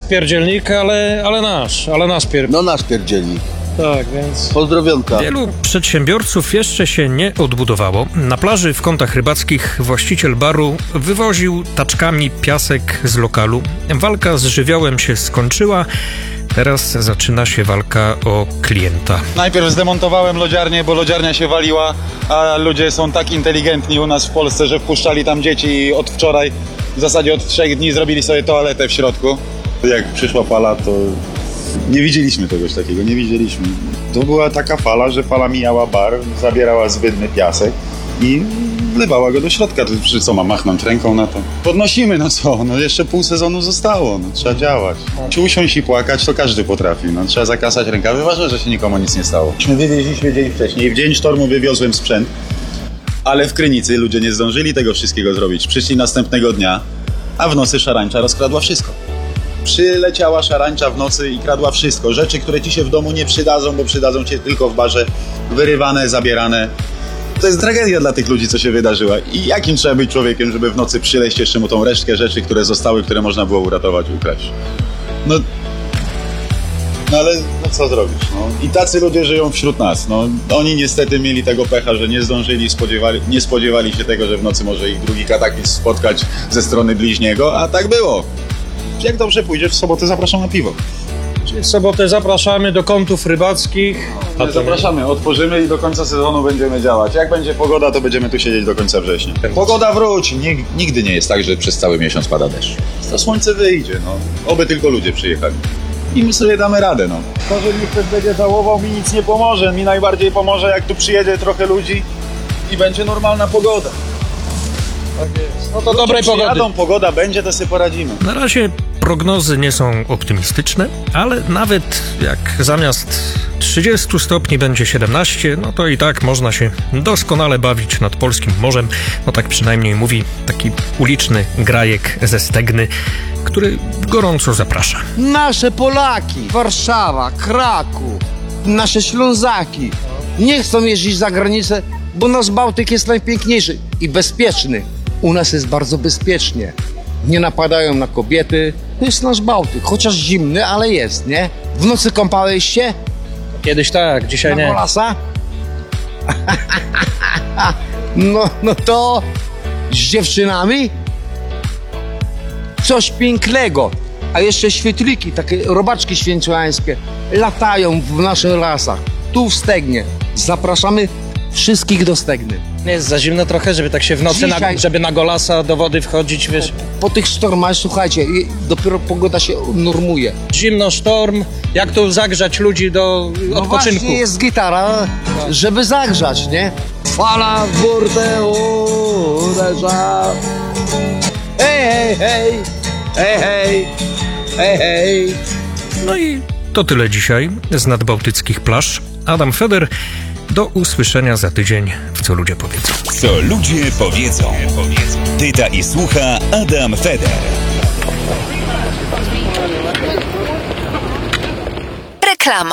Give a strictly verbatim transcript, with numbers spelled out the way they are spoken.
pierdzielnik, ale, ale nasz, ale nasz pierdzielnik. No nasz pierdzielnik. Tak, więc... Pozdrowionka. Wielu przedsiębiorców jeszcze się nie odbudowało. Na plaży w Kątach Rybackich właściciel baru wywoził taczkami piasek z lokalu. Walka z żywiołem się skończyła. Teraz zaczyna się walka o klienta. Najpierw zdemontowałem lodziarnię, bo lodziarnia się waliła, a ludzie są tak inteligentni u nas w Polsce, że wpuszczali tam dzieci i od wczoraj, w zasadzie od trzech dni zrobili sobie toaletę w środku. Jak przyszła fala, to nie widzieliśmy czegoś takiego, nie widzieliśmy. To była taka fala, że fala mijała bar, zabierała zbędny piasek i wlewała go do środka. To czy co, ma machnąć ręką na to? Podnosimy, no co, no jeszcze pół sezonu zostało, no trzeba działać. Czy usiąść i płakać, to każdy potrafi, no trzeba zakasać rękawy, ważne, że się nikomu nic nie stało. My wywieźliśmy dzień wcześniej, w dzień sztormu wywiozłem sprzęt, ale w Krynicy ludzie nie zdążyli tego wszystkiego zrobić. Przyszli następnego dnia, a w nocy szarańcza rozkradła wszystko. Przyleciała szarańcza w nocy i kradła wszystko. Rzeczy, które ci się w domu nie przydadzą, bo przydadzą ci tylko w barze, wyrywane, zabierane. To jest tragedia dla tych ludzi, co się wydarzyła. I jakim trzeba być człowiekiem, żeby w nocy przyleść jeszcze mu tą resztkę rzeczy, które zostały, które można było uratować, ukraść. No, no ale no co zrobisz? No? I tacy ludzie żyją wśród nas. No, oni niestety mieli tego pecha, że nie zdążyli, spodziewali, nie spodziewali się tego, że w nocy może ich drugi kataklizm spotkać ze strony bliźniego, a tak było. Jak dobrze pójdzie, w sobotę zapraszam na piwo. W sobotę zapraszamy do Kątów Rybackich. A to zapraszamy, otworzymy i do końca sezonu będziemy działać. Jak będzie pogoda, to będziemy tu siedzieć do końca września. Pogoda wróci. Nigdy nie jest tak, że przez cały miesiąc pada deszcz. To słońce wyjdzie, no. Oby tylko ludzie przyjechali. I my sobie damy radę, no. To, że mi ktoś będzie żałował, mi nic nie pomoże. Mi najbardziej pomoże, jak tu przyjedzie trochę ludzi i będzie normalna pogoda. Tak jest. No to dobrej pogody. Przyjadą, pogoda będzie, to sobie poradzimy. Na razie prognozy nie są optymistyczne, ale nawet jak zamiast trzydziestu stopni będzie siedemnaście, no to i tak można się doskonale bawić nad polskim morzem. No tak przynajmniej mówi taki uliczny grajek ze Stegny, który gorąco zaprasza. Nasze Polaki, Warszawa, Kraków, nasze Ślązaki nie chcą jeździć za granicę, bo nasz Bałtyk jest najpiękniejszy i bezpieczny. U nas jest bardzo bezpiecznie. Nie napadają na kobiety. To jest nasz Bałtyk, chociaż zimny, ale jest, nie? W nocy kąpałeś się? Kiedyś tak, dzisiaj Na nie. Golasa? No, no to z dziewczynami? Coś pięknego. A jeszcze świetliki, takie robaczki święciłańskie latają w naszych lasach. Tu w Stegnie. Zapraszamy wszystkich do Stegny. Nie jest za zimno trochę, żeby tak się w nocy, Dzisiaj- na, żeby na golasa do wody wchodzić, wiesz. Po tych sztormach, słuchajcie, i dopiero pogoda się normuje. Zimno, sztorm, jak tu zagrzać ludzi do No odpoczynku. właśnie jest gitara, żeby zagrzać, nie? Fala w burtę uderza. Hej, hej, hej, hej, hej, hej, hej. No i to tyle dzisiaj z nadbałtyckich plaż. Adam Feder. Do usłyszenia za tydzień w Co Ludzie Powiedzą. Co ludzie powiedzą. Pyta i słucha Adam Feder. Reklama.